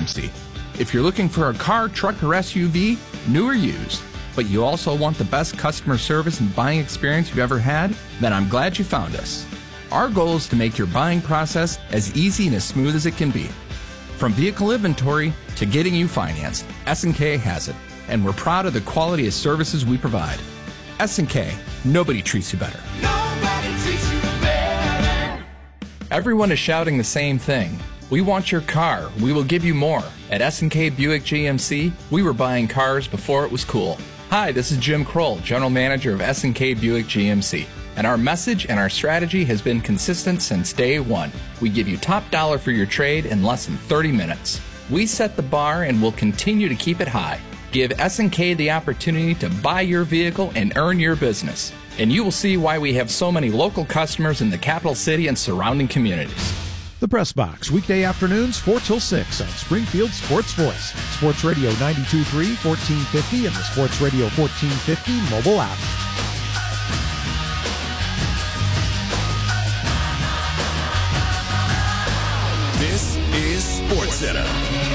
GMC. If you're looking for a car, truck, or SUV, new or used, but you also want the best customer service and buying experience you've ever had, then I'm glad you found us. Our goal is to make your buying process as easy and as smooth as it can be. From vehicle inventory to getting you financed, S&K has it, and we're proud of the quality of services we provide. S&K, nobody treats you better. Nobody treats you better. Everyone is shouting the same thing. We want your car. We will give you more. At S&K Buick GMC, we were buying cars before it was cool. Hi, this is Jim Kroll, General Manager of S&K Buick GMC. And our message and our strategy has been consistent since day one. We give you top dollar for your trade in less than 30 minutes. We set the bar and will continue to keep it high. Give S&K the opportunity to buy your vehicle and earn your business. And you will see why we have so many local customers in the capital city and surrounding communities. The Press Box, weekday afternoons 4 till 6 on Springfield Sports Voice, Sports Radio 92.3, 1450, and the Sports Radio 1450 mobile app. This is SportsCenter.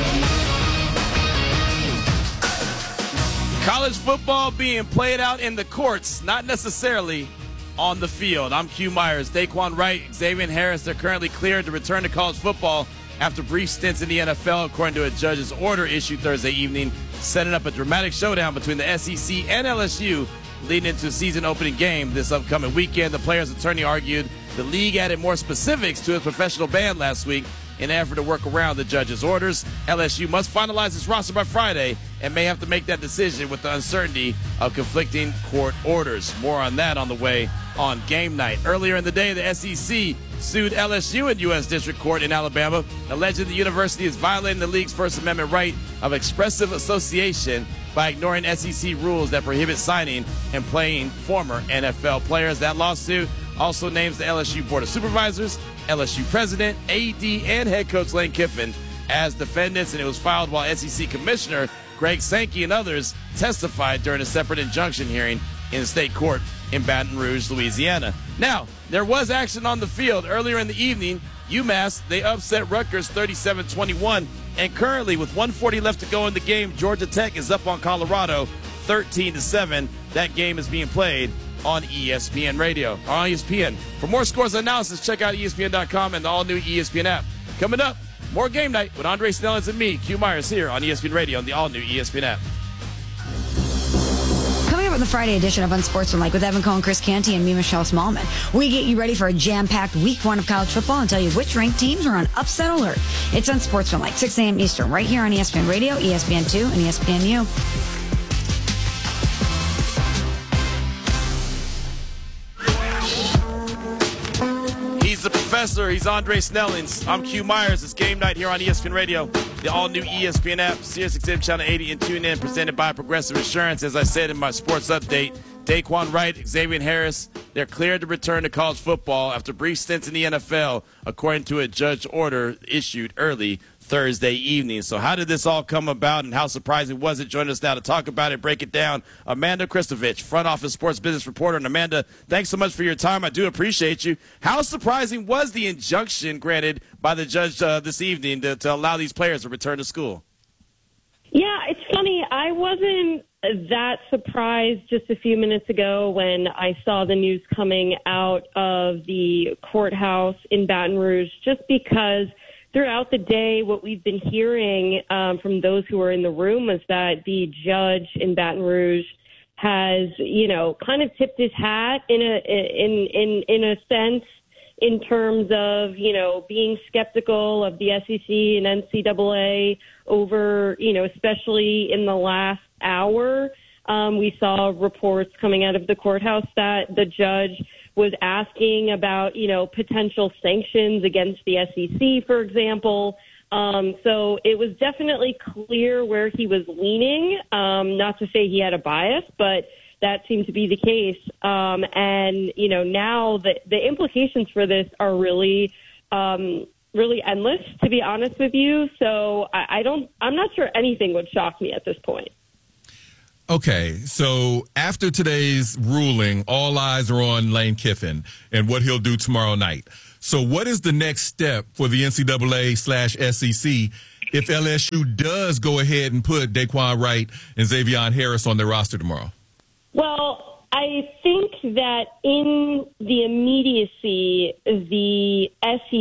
College football being played out in the courts, not necessarily on the field. I'm Q Myers. Daquan Wright, Xavier Harris, they're currently cleared to return to college football after brief stints in the NFL, according to a judge's order issued Thursday evening, setting up a dramatic showdown between the SEC and LSU leading into a season-opening game this upcoming weekend. The players' attorney argued the league added more specifics to its professional ban last week in an effort to work around the judge's orders. LSU must finalize its roster by Friday and may have to make that decision with the uncertainty of conflicting court orders. More on that on the way on game night. Earlier in the day, the SEC sued LSU in U.S. District Court in Alabama, alleging the university is violating the league's First Amendment right of expressive association by ignoring SEC rules that prohibit signing and playing former NFL players. That lawsuit also names the LSU Board of Supervisors, LSU President, AD, and head coach Lane Kiffin as defendants, and it was filed while SEC Commissioner Greg Sankey and others testified during a separate injunction hearing in state court in Baton Rouge, Louisiana. Now, there was action on the field earlier in the evening. UMass, they upset Rutgers 37-21, and currently with 1:40 left to go in the game, Georgia Tech is up on Colorado 13-7. That game is being played on ESPN Radio, on ESPN. For more scores and analysis, check out ESPN.com and the all-new ESPN app. Coming up, more game night with Andre Snellings and me, Q Myers, here on ESPN Radio and the all-new ESPN app. Coming up on the Friday edition of Unsportsmanlike with Evan Cohen, Chris Canty, and me, Michelle Smallman, we get you ready for a jam-packed week one of college football and tell you which ranked teams are on upset alert. It's Unsportsmanlike, 6 a.m. Eastern, right here on ESPN Radio, ESPN2, and ESPNU. He's the professor. He's Andre Snellings. I'm Q Myers. It's game night here on ESPN Radio, the all-new ESPN app, SiriusXM Channel 80, and tune in, presented by Progressive Insurance. As I said in my sports update, Daquan Wright, Xavier Harris, they're cleared to return to college football after brief stints in the NFL, according to a judge order issued early Thursday evening. So how did this all come about, and how surprising was it? Joining us now to talk about it, break it down, Amanda Kristovich, front office sports business reporter. And Amanda, thanks so much for your time. I do appreciate you. How surprising was the injunction granted by the judge this evening to allow these players to return to school? Yeah, it's funny. I wasn't that surprised just a few minutes ago when I saw the news coming out of the courthouse in Baton Rouge, just because throughout the day, what we've been hearing from those who were in the room was that the judge in Baton Rouge has, kind of tipped his hat in a sense in terms of, being skeptical of the SEC and NCAA over, especially in the last hour. We saw reports coming out of the courthouse that the judge was asking about, potential sanctions against the SEC, for example. So it was definitely clear where he was leaning, not to say he had a bias, but that seemed to be the case. And, now the implications for this are really, really endless, to be honest with you. So I'm not sure anything would shock me at this point. Okay, so after today's ruling, all eyes are on Lane Kiffin and what he'll do tomorrow night. So what is the next step for the NCAA/SEC if LSU does go ahead and put Daquan Wright and Xavier Harris on their roster tomorrow? Well, I think that in the immediacy, the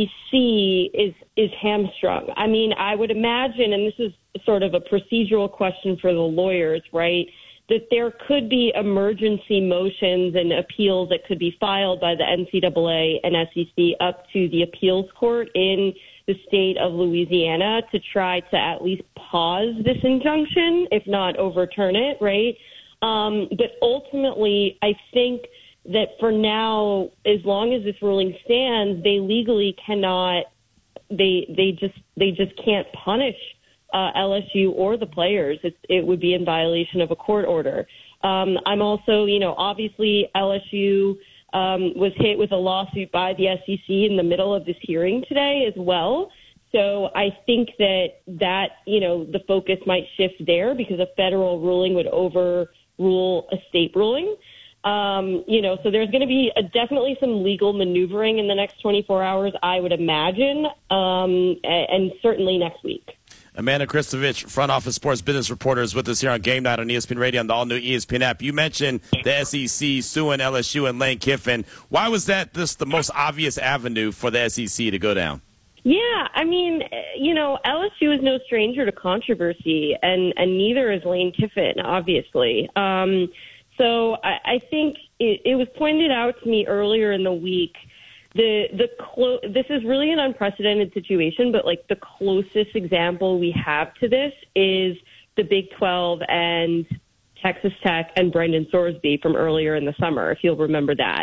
SEC is hamstrung. I mean, I would imagine, and this is sort of a procedural question for the lawyers, right, that there could be emergency motions and appeals that could be filed by the NCAA and SEC up to the appeals court in the state of Louisiana to try to at least pause this injunction, if not overturn it, right? But ultimately, I think that for now, as long as this ruling stands, they legally cannot. They just can't punish LSU or the players. It would be in violation of a court order. I'm also, obviously LSU was hit with a lawsuit by the SEC in the middle of this hearing today as well. So I think that the focus might shift there because a federal ruling would overrule a state ruling. So there's going to be definitely some legal maneuvering in the next 24 hours, I would imagine, and certainly next week. Amanda Kristovich, front office sports business reporter, is with us here on Game Night on ESPN Radio and the all-new ESPN app. You mentioned the SEC suing LSU and Lane Kiffin. Why was that just the most obvious avenue for the SEC to go down? Yeah, I mean, LSU is no stranger to controversy, and neither is Lane Kiffin, obviously. So I think it was pointed out to me earlier in the week. This is really an unprecedented situation, but like the closest example we have to this is the Big 12 and Texas Tech and Brendan Sorsby from earlier in the summer, if you'll remember that.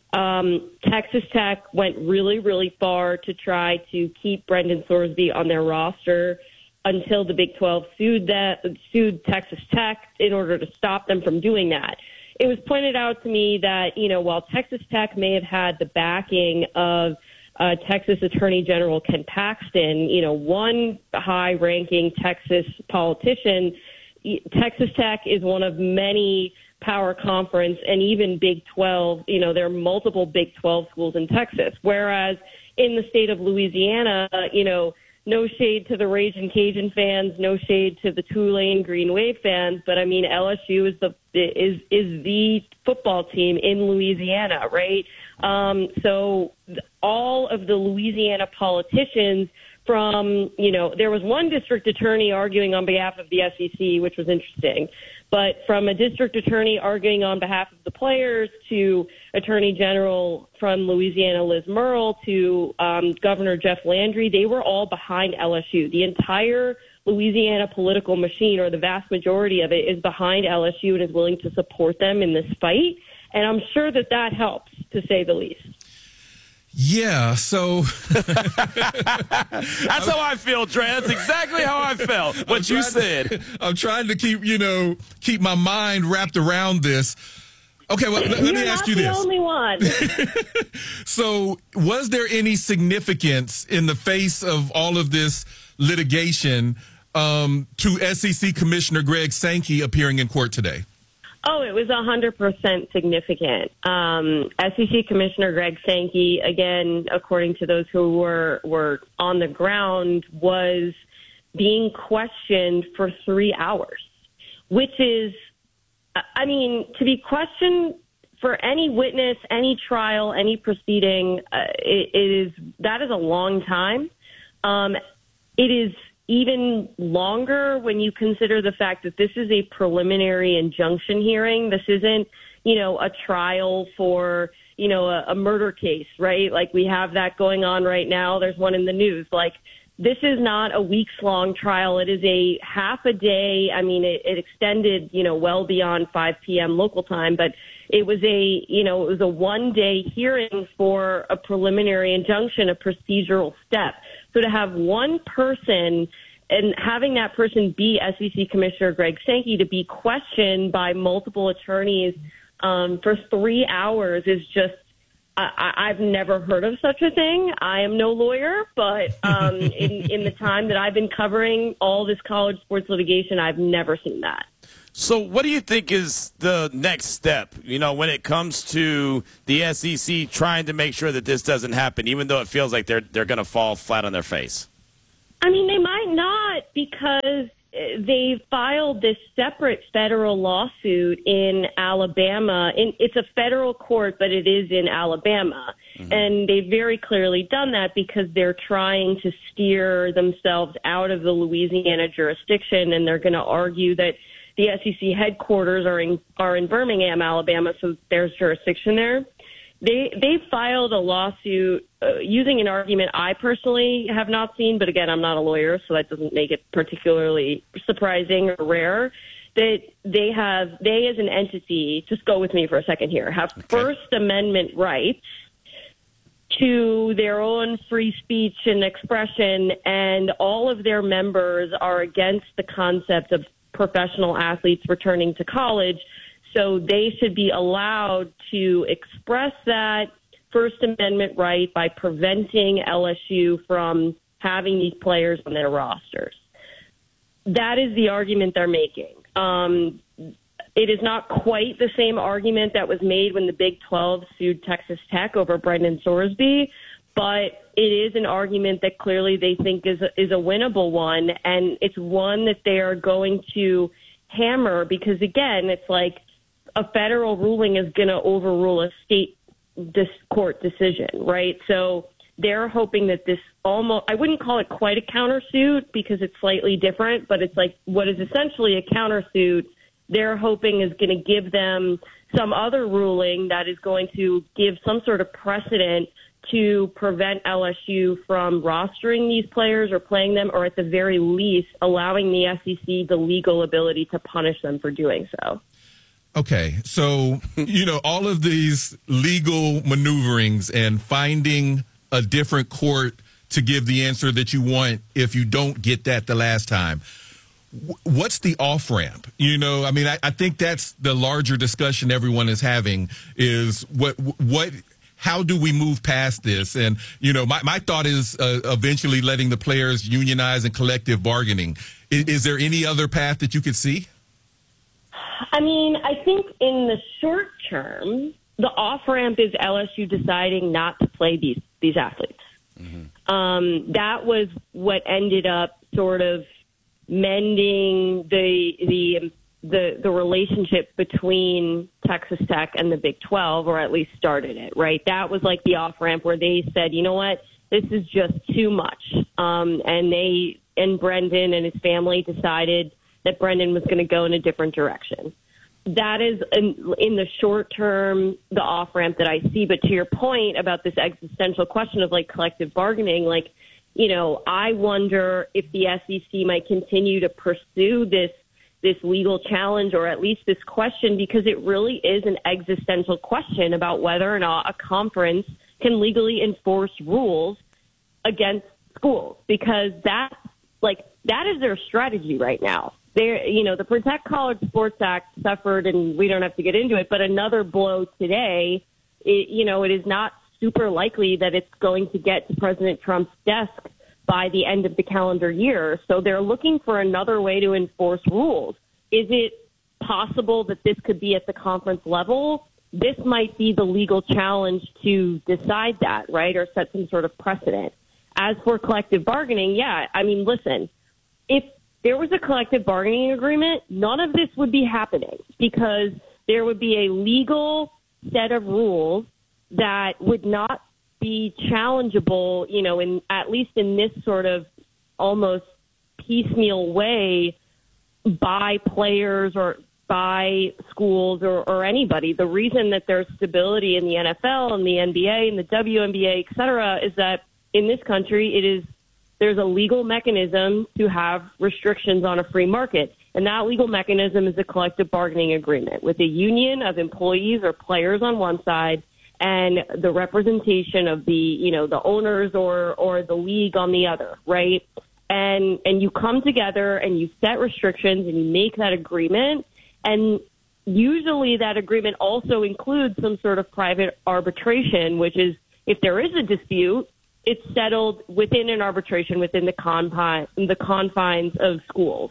Texas Tech went really, really far to try to keep Brendan Sorsby on their roster until the Big 12 sued Texas Tech in order to stop them from doing that. It was pointed out to me that, while Texas Tech may have had the backing of Texas Attorney General Ken Paxton, one high-ranking Texas politician, Texas Tech is one of many power conference and even Big 12. There are multiple Big 12 schools in Texas, whereas in the state of Louisiana, no shade to the Ragin' Cajun fans, no shade to the Tulane Green Wave fans, but I mean LSU is the football team in Louisiana, right? So all of the Louisiana politicians from, there was one district attorney arguing on behalf of the SEC, which was interesting. But from a district attorney arguing on behalf of the players to Attorney General from Louisiana, Liz Murrill, to Governor Jeff Landry, they were all behind LSU. The entire Louisiana political machine, or the vast majority of it, is behind LSU and is willing to support them in this fight. And I'm sure that helps, to say the least. Yeah, so that's how I feel, Trey. That's exactly how I felt. What you said. I'm trying to keep my mind wrapped around this. Okay, well, let me ask you this. You're not the only one. So, was there any significance in the face of all of this litigation to SEC Commissioner Greg Sankey appearing in court today? Oh, it was 100% significant. SEC Commissioner Greg Sankey, again, according to those who were on the ground, was being questioned for 3 hours, which is, I mean, to be questioned for any witness, any trial, any proceeding, that is a long time. It is even longer when you consider the fact that this is a preliminary injunction hearing. This isn't, a trial for, a murder case, right? Like we have that going on right now. There's one in the news. Like this is not a weeks-long trial. It is a half a day. I mean, it extended, well beyond 5 p.m. local time, but it was a one-day hearing for a preliminary injunction, a procedural step. So to have one person and having that person be SEC Commissioner Greg Sankey to be questioned by multiple attorneys for 3 hours is just, I've never heard of such a thing. I am no lawyer, but in the time that I've been covering all this college sports litigation, I've never seen that. So what do you think is the next step, when it comes to the SEC trying to make sure that this doesn't happen, even though it feels like they're going to fall flat on their face? I mean, they might not not, because they filed this separate federal lawsuit in Alabama. It's a federal court, but it is in Alabama. Mm-hmm. And they've very clearly done that because they're trying to steer themselves out of the Louisiana jurisdiction, and they're going to argue that the SEC headquarters are in Birmingham, Alabama, so there's jurisdiction there. They filed a lawsuit using an argument I personally have not seen, but again, I'm not a lawyer, so that doesn't make it particularly surprising or rare, that they as an entity, just go with me for a second here, have First Amendment rights to their own free speech and expression, and all of their members are against the concept of professional athletes returning to college. So they should be allowed to express that First Amendment right by preventing LSU from having these players on their rosters. That is the argument they're making. It is not quite the same argument that was made when the Big 12 sued Texas Tech over Brendan Sorsby, but it is an argument that clearly they think is a winnable one, and it's one that they are going to hammer because, again, it's like a federal ruling is going to overrule a state court decision, right? So they're hoping that this I wouldn't call it quite a countersuit because it's slightly different, but it's like what is essentially a countersuit they're hoping is going to give them some other ruling that is going to give some sort of precedent to prevent LSU from rostering these players or playing them, or at the very least allowing the SEC the legal ability to punish them for doing so. Okay, so, all of these legal maneuverings and finding a different court to give the answer that you want if you don't get that the last time. What's the off-ramp? I think that's the larger discussion everyone is having is how do we move past this? And, my thought is eventually letting the players unionize and collective bargaining. Is there any other path that you could see? I think in the short term, the off-ramp is LSU deciding not to play these athletes. Mm-hmm. That was what ended up sort of mending the relationship between Texas Tech and the Big 12, or at least started it, right? That was like the off-ramp where they said, you know what, this is just too much. And Brendan and his family decided that Brendan was going to go in a different direction. That is, in the short term, the off-ramp that I see. But to your point about this existential question of, collective bargaining, I wonder if the SEC might continue to pursue this legal challenge, or at least this question, because it really is an existential question about whether or not a conference can legally enforce rules against schools, because that is their strategy right now. The Protect College Sports Act suffered, and we don't have to get into it, but another blow today. It is not super likely that it's going to get to President Trump's desk by the end of the calendar year. So they're looking for another way to enforce rules. Is it possible that this could be at the conference level? This might be the legal challenge to decide that, right, or set some sort of precedent. As for collective bargaining, listen, if there was a collective bargaining agreement, none of this would be happening because there would be a legal set of rules that would not be challengeable, at least in this sort of almost piecemeal way by players or by schools or anybody. The reason that there's stability in the NFL and the NBA and the WNBA, et cetera, is that in this country, there's a legal mechanism to have restrictions on a free market. And that legal mechanism is a collective bargaining agreement with a union of employees or players on one side and the representation of the owners or the league on the other, right? And you come together and you set restrictions and you make that agreement. And usually that agreement also includes some sort of private arbitration, which is if there is a dispute, it's settled within an arbitration within the confines of schools,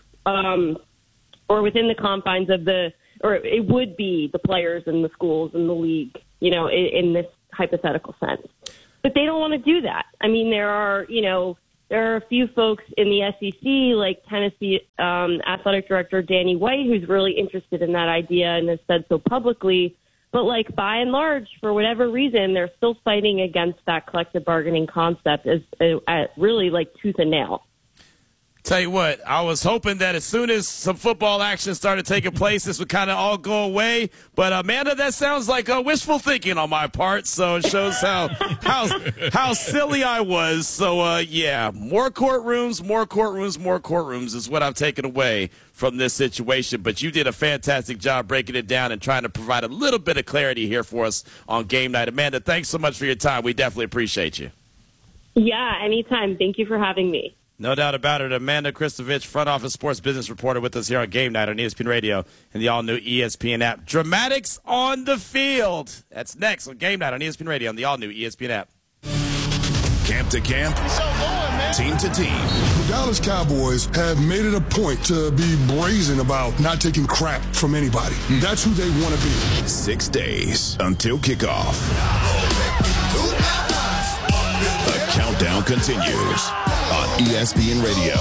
or within the confines of or it would be the players and the schools and the league, in this hypothetical sense. But they don't want to do that. There are, there are a few folks in the SEC, like Tennessee athletic director Danny White, who's really interested in that idea and has said so publicly. But, like, by and large, for whatever reason, they're still fighting against that collective bargaining concept as really like tooth and nail. Tell you what, I was hoping that as soon as some football action started taking place, this would kind of all go away. But, Amanda, that sounds like wishful thinking on my part, so it shows how silly I was. So, yeah, more courtrooms is what I've taken away from this situation. But you did a fantastic job breaking it down and trying to provide a little bit of clarity here for us on game night. Amanda, thanks so much for your time. We definitely appreciate you. Yeah, anytime. Thank you for having me. No doubt about it. Amanda Kristovich, front office sports business reporter with us here on Game Night on ESPN Radio and the all-new ESPN app. Dramatics on the field. That's next on Game Night on ESPN Radio and the all-new ESPN app. Camp to camp, team to team. The Dallas Cowboys have made it a point to be brazen about not taking crap from anybody. That's who they want to be. 6 days until kickoff. The countdown continues on ESPN Radio.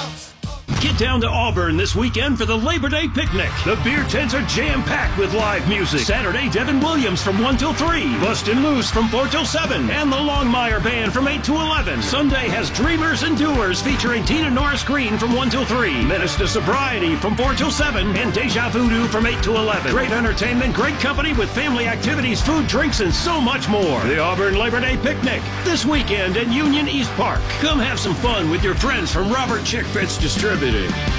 Get down to Auburn this weekend for the Labor Day picnic. The beer tents are jam-packed with live music. Saturday, Devin Williams from 1 till 3. Bustin' Loose from 4 till 7. And the Longmire Band from 8 to 11. Sunday has Dreamers and Doers featuring Tina Norris Green from 1 till 3. Menace to Sobriety from 4 till 7. And Deja Voodoo from 8 to 11. Great entertainment, great company with family activities, food, drinks, and so much more. The Auburn Labor Day picnic this weekend at Union East Park. Come have some fun with your friends from Robert Chick Fitz Distributing.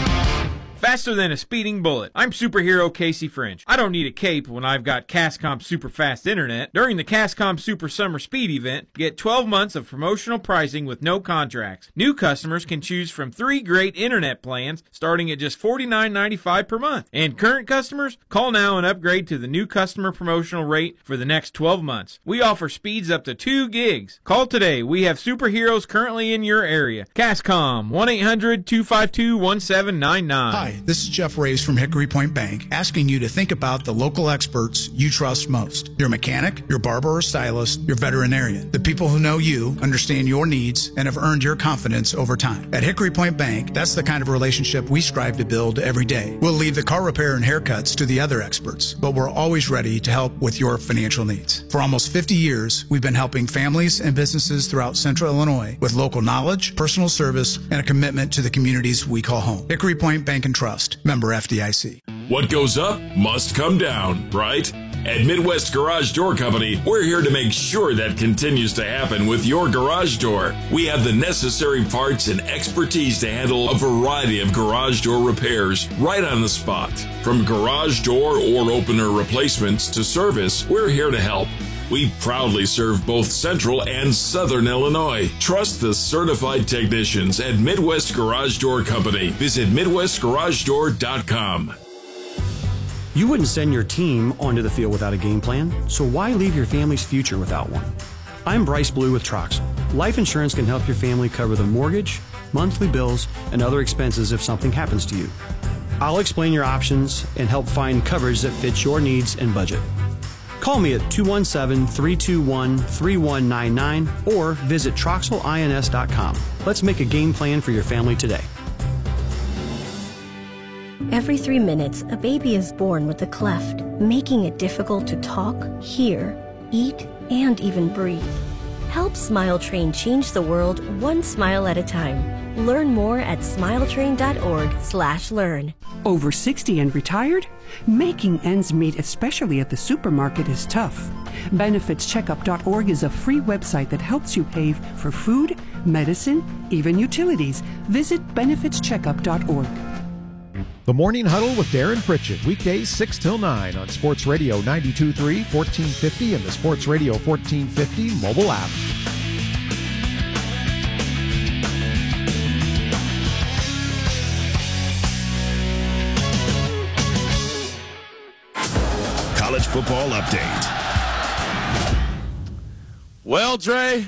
Faster than a speeding bullet. I'm superhero Casey French. I don't need a cape when I've got Cascom Super Fast Internet. During the Cascom Super Summer Speed event, get 12 months of promotional pricing with no contracts. New customers can choose from 3 great internet plans starting at just $49.95 per month. And current customers, call now and upgrade to the new customer promotional rate for the next 12 months. We offer speeds up to 2 gigs. Call today. We have superheroes currently in your area. Cascom, 1-800-252-1799. Hi, this is Jeff Raves from Hickory Point Bank, asking you to think about the local experts you trust most. Your mechanic, your barber or stylist, your veterinarian. The people who know you, understand your needs, and have earned your confidence over time. At Hickory Point Bank, that's the kind of relationship we strive to build every day. We'll leave the car repair and haircuts to the other experts, but we're always ready to help with your financial needs. For almost 50 years, we've been helping families and businesses throughout Central Illinois with local knowledge, personal service, and a commitment to the communities we call home. Hickory Point Bank and Trust, member FDIC. What goes up must come down, right? At Midwest Garage Door Company, we're here to make sure that continues to happen with your garage door. We have the necessary parts and expertise to handle a variety of garage door repairs right on the spot. From garage door or opener replacements to service, we're here to help. We proudly serve both Central and Southern Illinois. Trust the certified technicians at Midwest Garage Door Company. Visit MidwestGarageDoor.com. You wouldn't send your team onto the field without a game plan, so why leave your family's future without one? I'm Bryce Blue with Troxel. Life insurance can help your family cover the mortgage, monthly bills, and other expenses if something happens to you. I'll explain your options and help find coverage that fits your needs and budget. Call me at 217-321-3199 or visit TroxelINS.com. Let's make a game plan for your family today. Every 3 minutes, a baby is born with a cleft, making it difficult to talk, hear, eat, and even breathe. Help Smile Train change the world one smile at a time. Learn more at smiletrain.org/learn. Over 60 and retired? Making ends meet, especially at the supermarket, is tough. BenefitsCheckup.org is a free website that helps you pay for food, medicine, even utilities. Visit BenefitsCheckup.org. The Morning Huddle with Darren Pritchett, weekdays 6 till 9 on Sports Radio 92.3, 1450, and the Sports Radio 1450 mobile app. College football update. Well, Dre.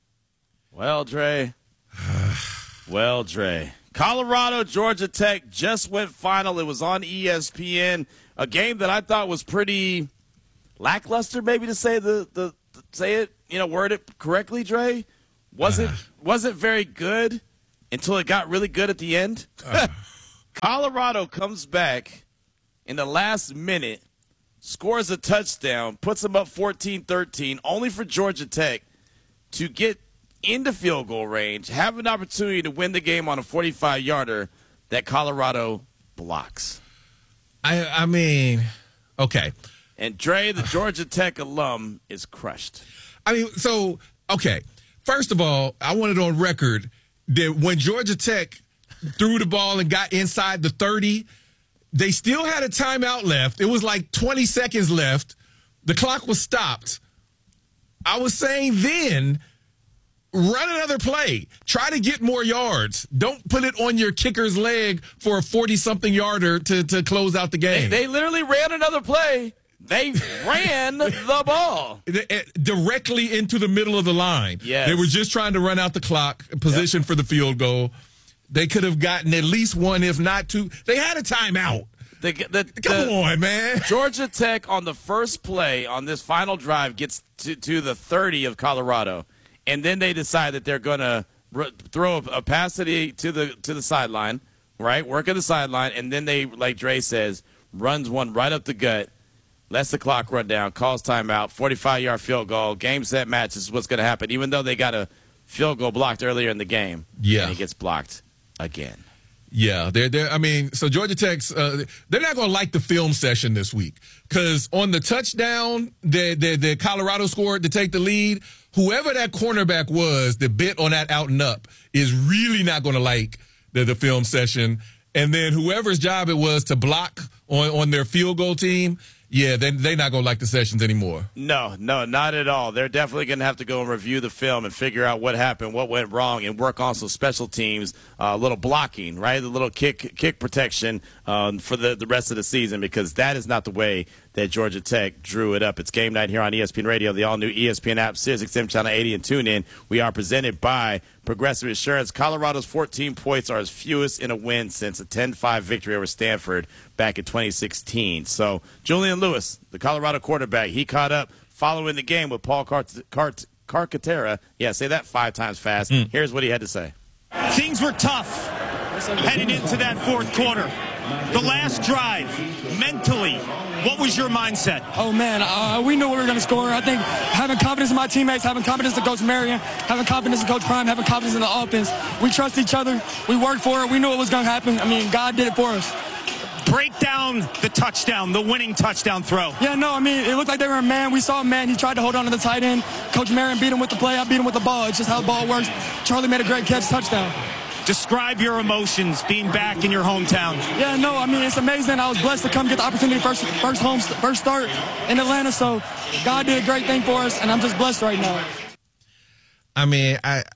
Colorado, Georgia Tech just went final. It was on ESPN. A game that I thought was pretty lackluster, maybe to say word it correctly, Dre. Wasn't very good. until it got really good at the end. Colorado comes back in the last minute, scores a touchdown, puts them up 14-13, only for Georgia Tech to get into field goal range, have an opportunity to win the game on a 45-yarder that Colorado blocks. I mean, okay. And Dre, the Georgia Tech alum, is crushed. I mean, so, okay. First of all, I want it on record that when Georgia Tech threw the ball and got inside the 30, they still had a timeout left. It was like 20 seconds left. The clock was stopped. I was saying then, run another play. Try to get more yards. Don't put it on your kicker's leg for a 40-something yarder to close out the game. They literally ran another play. They ran the ball directly into the middle of the line. Yes. They were just trying to run out the clock, position for the field goal. They could have gotten at least one, if not two. They had a timeout. Come on, man. Georgia Tech on the first play on this final drive gets to the 30 of Colorado, and then they decide that they're going to throw a pass to the sideline, right? Work at the sideline, and then they, like Dre says, runs one right up the gut, lets the clock run down, calls timeout, 45-yard field goal, game, set, match. This is what's going to happen, even though they got a field goal blocked earlier in the game. Yeah. And it gets blocked again. Yeah, I mean, so Georgia Tech's they're not going to like the film session this week because on the touchdown that Colorado scored to take the lead, whoever that cornerback was that bit on that out and up is really not going to like the film session. And then whoever's job it was to block on their field goal team, yeah, they're not going to like the sessions anymore. No, not at all. They're definitely going to have to go and review the film and figure out what happened, what went wrong, and work on some special teams, a little blocking, right? The little kick protection for the rest of the season, because that is not the way that Georgia Tech drew it up. It's game night here on ESPN Radio, the all-new ESPN app, SiriusXM Channel 80, and TuneIn. We are presented by Progressive Insurance. Colorado's 14 points are as fewest in a win since a 10-5 victory over Stanford back in 2016. So Julian Lewis, the Colorado quarterback, he caught up following the game with Paul Carcaterra. Yeah, say that 5 times fast. Here's what he had to say. Things were tough heading into that fourth quarter. The last drive, mentally, what was your mindset? Oh, man, we knew we were going to score. I think having confidence in my teammates, having confidence in Coach Marion, having confidence in Coach Prime, having confidence in the offense. We trust each other. We worked for it. We knew it was going to happen. I mean, God did it for us. Break down the touchdown, the winning touchdown throw. Yeah, no, I mean, it looked like they were a man. We saw a man. He tried to hold on to the tight end. Coach Marion beat him with the play. I beat him with the ball. It's just how the ball works. Charlie made a great catch, touchdown. Describe your emotions being back in your hometown. Yeah, no, I mean, it's amazing. I was blessed to come get the opportunity first start in Atlanta. So God did a great thing for us, and I'm just blessed right now. I mean,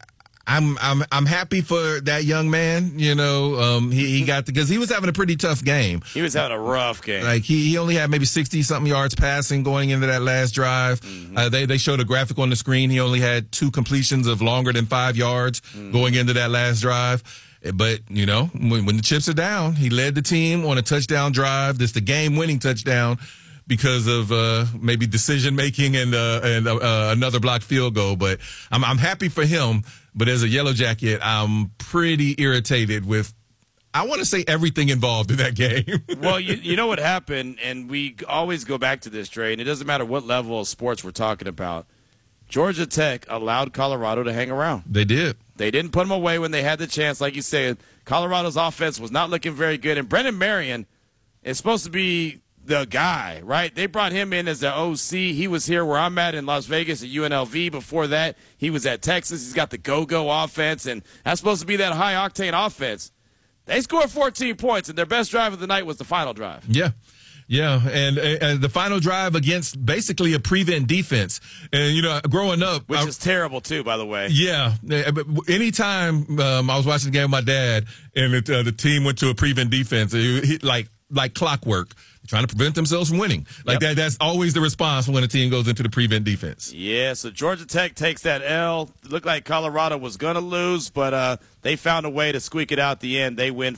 I'm happy for that young man. You know, he got because he was having a pretty tough game. He was having a rough game. Like he only had maybe 60-something yards passing going into that last drive. They showed a graphic on the screen. He only had 2 completions of longer than 5 yards going into that last drive. But, you know, when the chips are down, he led the team on a touchdown drive. That's the game-winning touchdown because of maybe decision-making and another blocked field goal. But I'm happy for him. But as a Yellow Jacket, I'm pretty irritated with, I want to say, everything involved in that game. Well, you know what happened, and we always go back to this, Trey, and it doesn't matter what level of sports we're talking about. Georgia Tech allowed Colorado to hang around. They did. They didn't put them away when they had the chance. Like you said, Colorado's offense was not looking very good, and Brennan Marion is supposed to be the guy, right? They brought him in as the OC. He was here where I'm at in Las Vegas at UNLV. Before that, he was at Texas. He's got the go-go offense, and that's supposed to be that high-octane offense. They scored 14 points, and their best drive of the night was the final drive. Yeah. Yeah, and the final drive against basically a prevent defense. And, you know, growing up. Which is terrible, too, by the way. Yeah. Anytime I was watching the game with my dad and the team went to a prevent defense, like clockwork, trying to prevent themselves from winning. That's always the response when a team goes into the prevent defense. Yeah, so Georgia Tech takes that L. It looked like Colorado was going to lose, but they found a way to squeak it out at the end. They win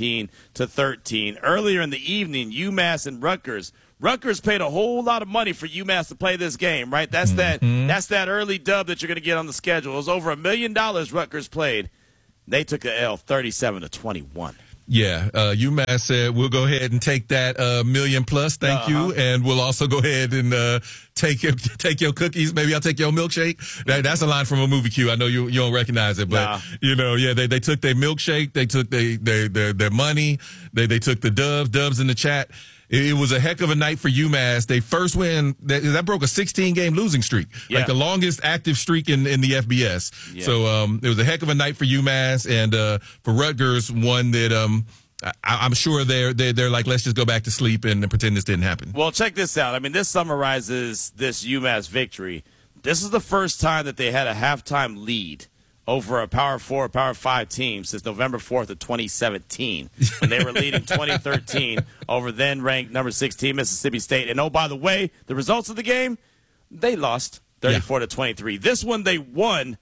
14-13. Earlier in the evening, UMass and Rutgers. Rutgers paid a whole lot of money for UMass to play this game, right? That's that early dub that you're going to get on the schedule. It was over $1 million Rutgers played. They took a L 37-21. Yeah, UMass said we'll go ahead and take that million plus. Thank you, and we'll also go ahead and take your cookies. Maybe I'll take your milkshake. That's a line from a movie cue. I know you don't recognize it, but they took their milkshake. They took their money. They took the Dubs in the chat. It was a heck of a night for UMass. They first win. That broke a 16-game losing streak, like the longest active streak in the FBS. Yeah. So it was a heck of a night for UMass, and for Rutgers, one that I'm sure they're like, let's just go back to sleep and pretend this didn't happen. Well, check this out. I mean, this summarizes this UMass victory. This is the first time that they had a halftime lead over a Power 4 or Power 5 team since November 4th of 2017, when they were leading 2013 over then-ranked number 16 Mississippi State. And, oh, by the way, the results of the game, they lost 34-23. This one, they won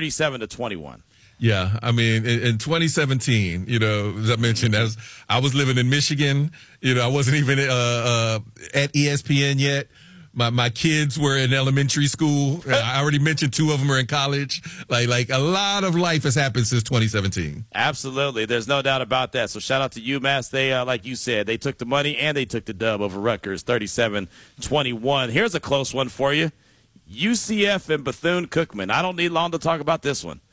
37-21. Yeah, I mean, in 2017, as I mentioned, I was living in Michigan. I wasn't even at ESPN yet. My kids were in elementary school. I already mentioned 2 of them are in college. Like a lot of life has happened since 2017. Absolutely. There's no doubt about that. So shout out to UMass. They, like you said, they took the money and they took the dub over Rutgers, 37-21. Here's a close one for you. UCF and Bethune-Cookman. I don't need long to talk about this one.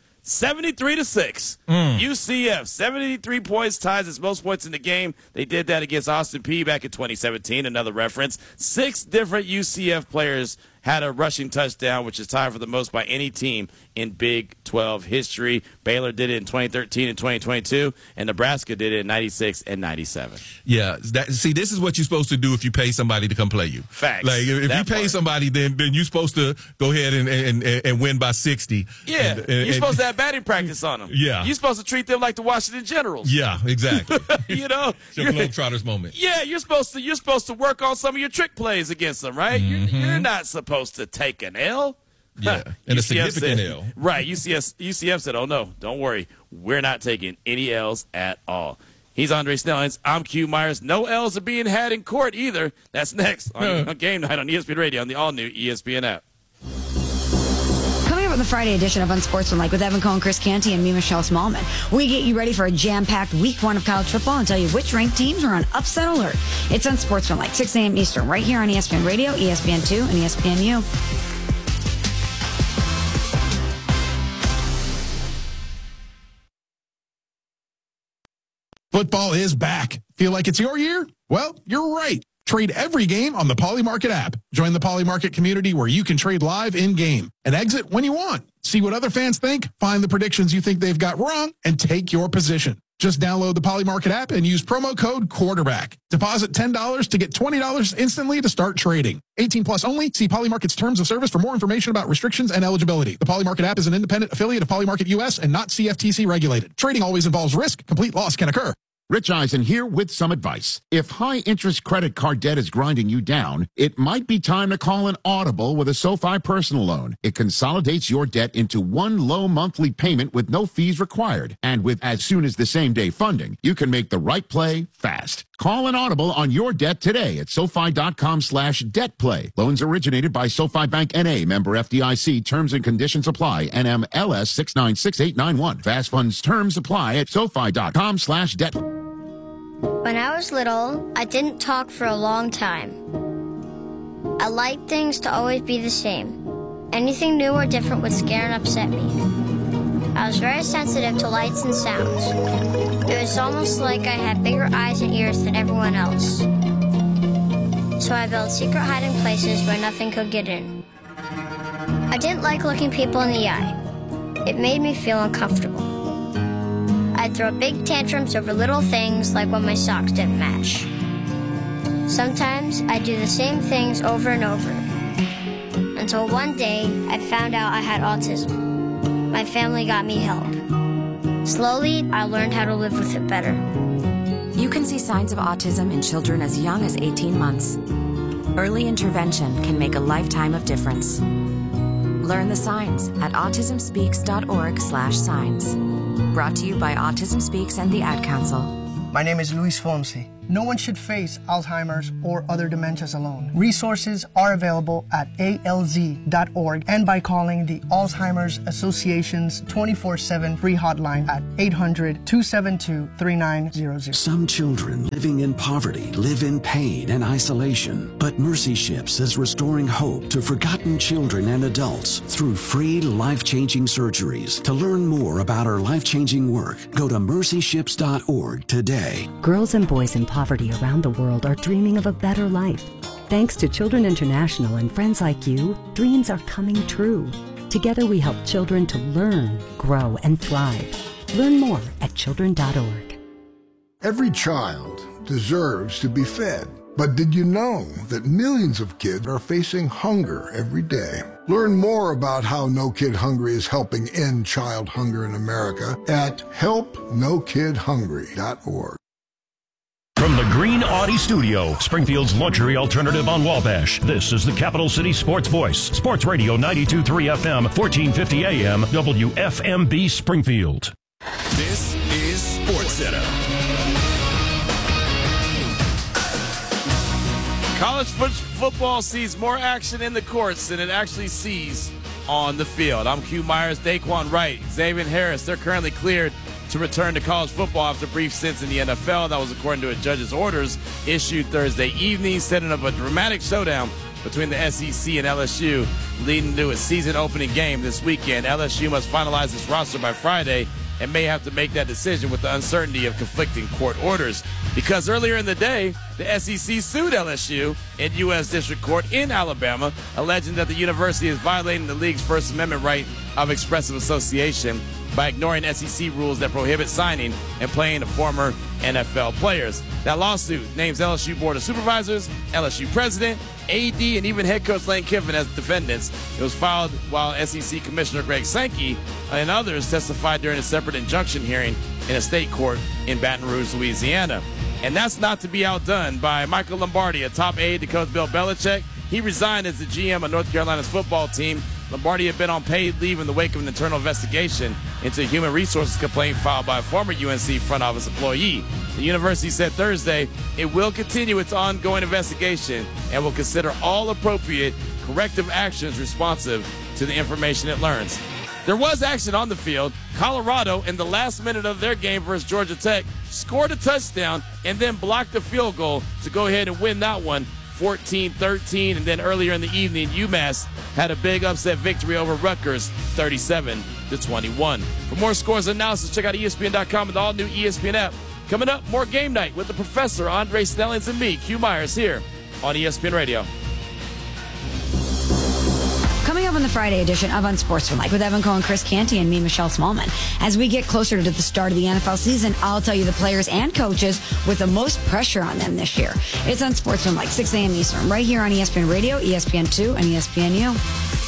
73-6. UCF, 73 points, ties its most points in the game. They did that against Austin Peay back in 2017, another reference. 6 different UCF players had a rushing touchdown, which is tied for the most by any team in Big 12 history. Baylor did it in 2013 and 2022, and Nebraska did it in 96 and 97. Yeah, this is what you're supposed to do if you pay somebody to come play you. Facts. Like, if you pay somebody, then you're supposed to go ahead and win by 60. Yeah, you're supposed to have batting practice on them. Yeah. You're supposed to treat them like the Washington Generals. Yeah, exactly. Your Globetrotters moment. Yeah, you're supposed to work on some of your trick plays against them, right? You're not supposed to take an L. Yeah, and a significant L. Right, UCF said, oh, no, don't worry. We're not taking any L's at all. He's Andre Snellings. I'm Q Myers. No L's are being had in court either. That's next on Game Night on ESPN Radio on the all-new ESPN app. Coming up on the Friday edition of Unsportsmanlike with Evan Cohen, Chris Canty, and me, Michelle Smallman, we get you ready for a jam-packed week 1 of college football and tell you which ranked teams are on upset alert. It's Unsportsmanlike, 6 a.m. Eastern, right here on ESPN Radio, ESPN2, and ESPNU. Football is back. Feel like it's your year? Well, you're right. Trade every game on the Polymarket app. Join the Polymarket community where you can trade live in-game and exit when you want. See what other fans think, find the predictions you think they've got wrong, and take your position. Just download the Polymarket app and use promo code QUARTERBACK. Deposit $10 to get $20 instantly to start trading. 18 plus only. See Polymarket's terms of service for more information about restrictions and eligibility. The Polymarket app is an independent affiliate of Polymarket US and not CFTC regulated. Trading always involves risk. Complete loss can occur. Rich Eisen here with some advice. If high-interest credit card debt is grinding you down, it might be time to call an audible with a SoFi personal loan. It consolidates your debt into one low monthly payment with no fees required. And with as soon as the same-day funding, you can make the right play fast. Call an audible on your debt today at SoFi.com/debtplay. Loans originated by SoFi Bank N.A., member FDIC. Terms and conditions apply. NMLS 696891. Fast funds terms apply at SoFi.com/debtplay. When I was little, I didn't talk for a long time. I liked things to always be the same. Anything new or different would scare and upset me. I was very sensitive to lights and sounds. It was almost like I had bigger eyes and ears than everyone else. So I built secret hiding places where nothing could get in. I didn't like looking people in the eye. It made me feel uncomfortable. I'd throw big tantrums over little things like when my socks didn't match. Sometimes I'd do the same things over and over. Until one day, I found out I had autism. My family got me help. Slowly, I learned how to live with it better. You can see signs of autism in children as young as 18 months. Early intervention can make a lifetime of difference. Learn the signs at autismspeaks.org/signs. Brought to you by Autism Speaks and the Ad Council. My name is Luis Fonsi. No one should face Alzheimer's or other dementias alone. Resources are available at alz.org and by calling the Alzheimer's Association's 24/7 free hotline at 800-272-3900. Some children living in poverty live in pain and isolation, but Mercy Ships is restoring hope to forgotten children and adults through free life-changing surgeries. To learn more about our life-changing work, go to mercyships.org today. Girls and boys in poverty around the world are dreaming of a better life. Thanks to Children International and friends like you, dreams are coming true. Together we help children to learn, grow, and thrive. Learn more at children.org. Every child deserves to be fed. But did you know that millions of kids are facing hunger every day? Learn more about how No Kid Hungry is helping end child hunger in America at helpnokidhungry.org. From the Green Audi Studio, Springfield's luxury alternative on Wabash, this is the Capital City Sports Voice. Sports Radio 92.3 FM, 1450 AM, WFMB Springfield. This is Sports Center. College football sees more action in the courts than it actually sees on the field. I'm Q Myers, Daquan Wright, Xavier Harris. They're currently cleared to return to college football after brief stints in the NFL. That was according to a judge's orders issued Thursday evening, setting up a dramatic showdown between the SEC and LSU, leading to a season-opening game this weekend. LSU must finalize its roster by Friday and may have to make that decision with the uncertainty of conflicting court orders. Because earlier in the day, the SEC sued LSU in U.S. District Court in Alabama, alleging that the university is violating the league's First Amendment right of expressive association by ignoring SEC rules that prohibit signing and playing of former NFL players. That lawsuit names LSU Board of Supervisors, LSU President, AD, and even head coach Lane Kiffin as defendants. It was filed while SEC Commissioner Greg Sankey and others testified during a separate injunction hearing in a state court in Baton Rouge, Louisiana. And that's not to be outdone by Michael Lombardi, a top aide to Coach Bill Belichick. He resigned as the GM of North Carolina's football team. Lombardi had been on paid leave in the wake of an internal investigation into a human resources complaint filed by a former UNC front office employee. The university said Thursday it will continue its ongoing investigation and will consider all appropriate corrective actions responsive to the information it learns. There was action on the field. Colorado, in the last minute of their game versus Georgia Tech, scored a touchdown and then blocked a field goal to go ahead and win that one 14-13. And then earlier in the evening, UMass had a big upset victory over Rutgers 37-21. For more scores and analysis, check out ESPN.com and the all-new ESPN app. Coming up, more Game Night with the professor, Andre Snellings, and me, Q Myers, here on ESPN Radio. Coming up on the Friday edition of Unsportsmanlike with Evan Cohen, Chris Canty, and me, Michelle Smallman. As we get closer to the start of the NFL season, I'll tell you the players and coaches with the most pressure on them this year. It's Unsportsmanlike, 6 a.m. Eastern, right here on ESPN Radio, ESPN2, and ESPNU.